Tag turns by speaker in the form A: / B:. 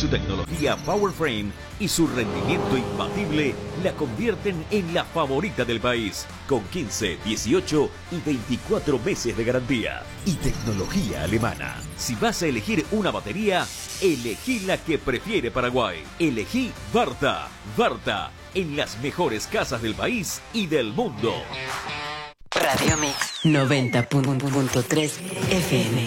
A: Su tecnología PowerFrame y su rendimiento imbatible la convierten en la favorita del país, con 15, 18 y 24 meses de garantía. Y tecnología alemana. Si vas a elegir una batería, elegí la que prefiere Paraguay. Elegí Varta. Varta, en las mejores casas del país y del mundo.
B: Radio Mix 90.3 FM.